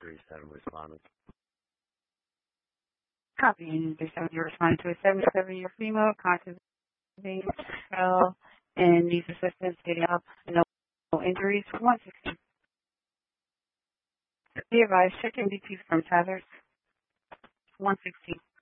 37 responding. Copy. And this time you're responding to a 77-year female, conscious, fell, and needs assistance getting up. No injuries. 160. Be advised, check MDTs from Tethers. 160.